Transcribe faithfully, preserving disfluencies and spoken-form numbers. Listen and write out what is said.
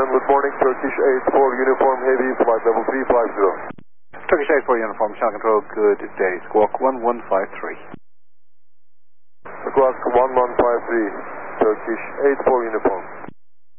good morning, Turkish eight four Uniform Heavy, flight level three five zero. Turkish eight four Uniform, Channel Control, good day. Squawk one one five three. Squawk one one five three, Turkish eight four Uniform.